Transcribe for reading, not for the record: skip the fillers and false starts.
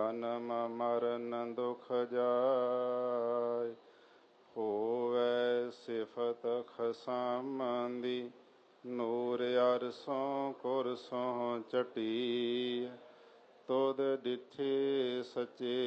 ਜਨਮ ਮਰਨ ਦੁਖ ਜਾਇ। ਹੋਵੈ ਸਿਫਤ ਖਸਮ ਦੀ ਨੂਰ ਅਰਸੋਂ ਕੁਰਸੋਂ ਚਟੀ। ਤੁਧ ਡਿਠੇ ਸਚੇ